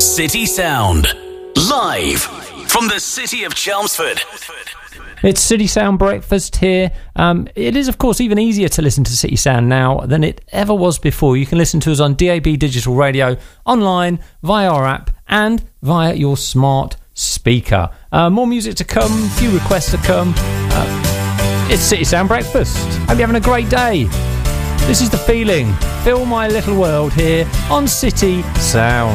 City Sound, live from the city of Chelmsford. It's City Sound Breakfast here. It is, of course, even easier to listen to City Sound now than it ever was before. You can listen to us on DAB Digital Radio, online, via our app, and via your smart speaker. More music to come, few requests to come. It's City Sound Breakfast. Hope you're having a great day. This is The Feeling. Fill my little world here on City Sound.